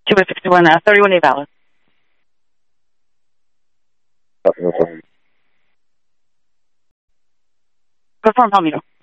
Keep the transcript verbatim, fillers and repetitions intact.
Cuba sixty-one, uh, thirty-one day valid. Okay, no problem. Confirm, Palmito.